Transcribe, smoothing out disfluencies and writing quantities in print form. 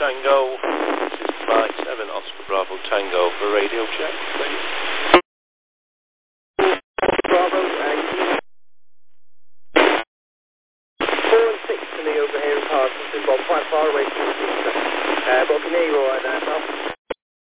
Tango. This is flight 7 Oscar Bravo Tango for radio check, please. Bravo, 4 and 6 to me over here in Parsons. We've got quite far away from the speaker. But I can hear you alright there, pal.